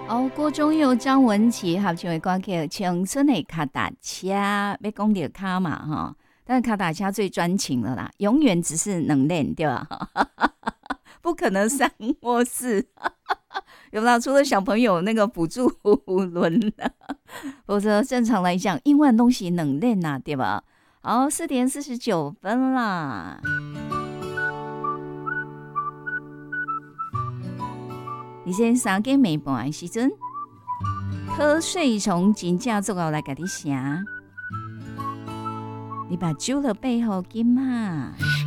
哦，歌中有张文琪合唱的歌曲《青春的脚踏车》，要讲到脚嘛哈，但是脚踏车最专情了啦，永远只是能练对吧？不可能三或四，有啦，除了小朋友那个辅助轮，否则正常来讲，英文东西能练呐，对吧？好，4:49啦。23:30的时阵，瞌睡虫真正做到来甲你声，你把酒了背后金嘛。